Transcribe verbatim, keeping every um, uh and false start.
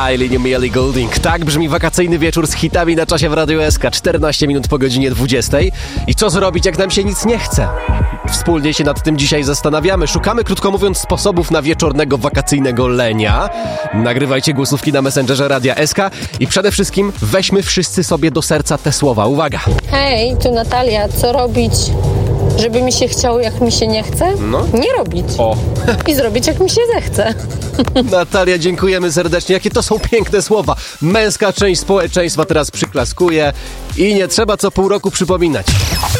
Eileen i Millie Goulding. Tak brzmi wakacyjny wieczór z hitami na czasie w Radiu S K. czternaście minut po godzinie dwudziestej. I co zrobić, jak nam się nic nie chce? Wspólnie się nad tym dzisiaj zastanawiamy. Szukamy, krótko mówiąc, sposobów na wieczornego, wakacyjnego lenia. Nagrywajcie głosówki na Messengerze Radia S K i przede wszystkim weźmy wszyscy sobie do serca te słowa. Uwaga! Hej, tu Natalia, co robić, żeby mi się chciało, jak mi się nie chce? No. Nie robić. O! I zrobić, jak mi się zechce. Natalia, dziękujemy serdecznie. Jakie to są piękne słowa. Męska część społeczeństwa teraz przyklaskuje i nie trzeba co pół roku przypominać.